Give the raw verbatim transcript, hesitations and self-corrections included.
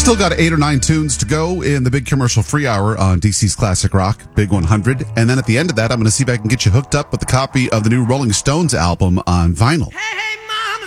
Still got eight or nine tunes to go in the big commercial-free hour on D C's Classic Rock, Big one hundred. And then at the end of that, I'm going to see if I can get you hooked up with a copy of the new Rolling Stones album on vinyl.